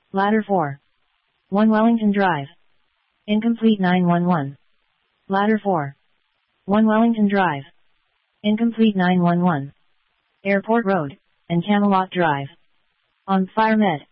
Ladder 4. 1 Wellington Drive. Incomplete 911. Ladder 4. 1 Wellington Drive. Incomplete 911. Airport Road, and Camelot Drive. On Fire Med.